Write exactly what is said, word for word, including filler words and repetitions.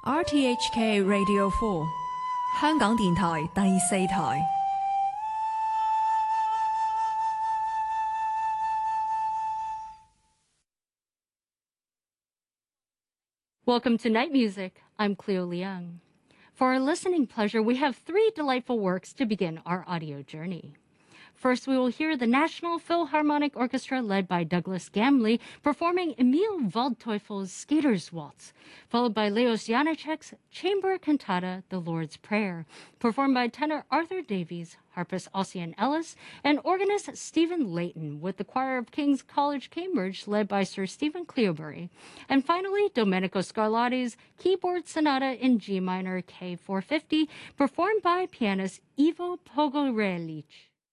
R T H K Radio four 香港電台第四台。 Welcome to Night Music. I'm Cleo Liang. For our listening pleasure, we have three delightful works to begin our audio journey. First, we will hear the National Philharmonic Orchestra led by Douglas Gamley performing Emil Waldteufel's Skater's Waltz, followed by Leos Janáček's Chamber Cantata, The Lord's Prayer, performed by tenor Arthur Davies, harpist Ossian Ellis, and organist Stephen Layton with the Choir of King's College Cambridge led by Sir Stephen Cleobury. And finally, Domenico Scarlatti's Keyboard Sonata in G minor K four fifty, performed by pianist Ivo Pogorelic.